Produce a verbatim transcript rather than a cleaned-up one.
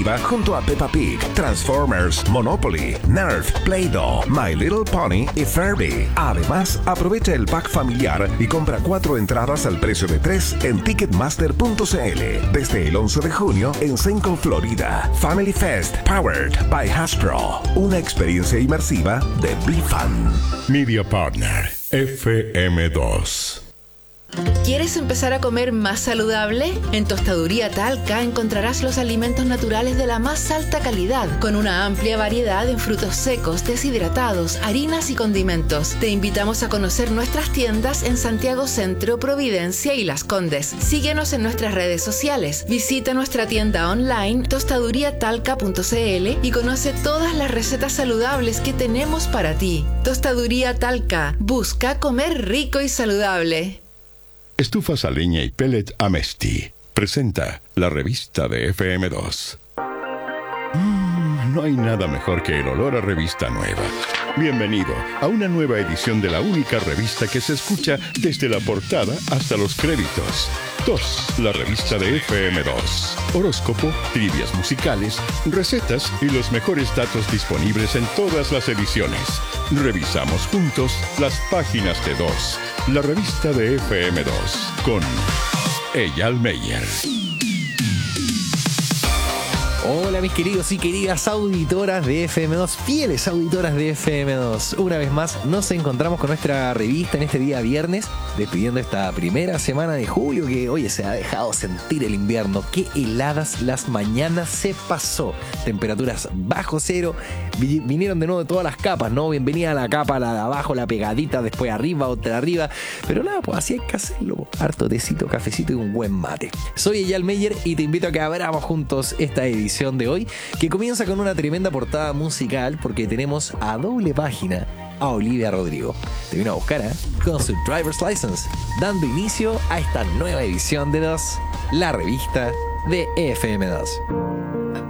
interactiva junto a Peppa Pig, Transformers, Monopoly, Nerf, Play-Doh, My Little Pony y Furby. Además, aprovecha el pack familiar y compra cuatro entradas al precio de tres en ticketmaster punto c l. Desde el once de junio en Central Florida. Family Fest, powered by Hasbro. Una experiencia inmersiva de BeFun. Media Partner F M dos. ¿Quieres empezar a comer más saludable? En Tostaduría Talca encontrarás los alimentos naturales de la más alta calidad, con una amplia variedad en frutos secos, deshidratados, harinas y condimentos. Te invitamos a conocer nuestras tiendas en Santiago Centro, Providencia y Las Condes. Síguenos en nuestras redes sociales. Visita nuestra tienda online tostaduría talca punto c l y conoce todas las recetas saludables que tenemos para ti. Tostaduría Talca. Busca comer rico y saludable. Estufas a leña y pellet Amesti presenta la revista de F M dos. Mm, no hay nada mejor que el olor a revista nueva. Bienvenido a una nueva edición de la única revista que se escucha desde la portada hasta los créditos. dos. La revista de F M dos. Horóscopo, trivias musicales, recetas y los mejores datos disponibles en todas las ediciones. Revisamos juntos las páginas de dos. La revista de F M dos con Eyal Meyer. Hola mis queridos y queridas auditoras de F M dos, fieles auditoras de F M dos. Una vez más nos encontramos con nuestra revista en este día viernes, despidiendo esta primera semana de julio que, oye, se ha dejado sentir el invierno. Qué heladas las mañanas se pasó. Temperaturas bajo cero, vi- vinieron de nuevo todas las capas, ¿no? Bienvenida a la capa, la de abajo, la pegadita, después arriba, otra arriba. Pero nada, pues así hay que hacerlo. Harto tecito, cafecito y un buen mate. Soy Eyal Meyer y te invito a que abramos juntos esta edición de hoy, que comienza con una tremenda portada musical porque tenemos a doble página a Olivia Rodrigo. Te vino a buscar, ¿eh? Con su Driver's License, dando inicio a esta nueva edición de dos, la revista de F M dos.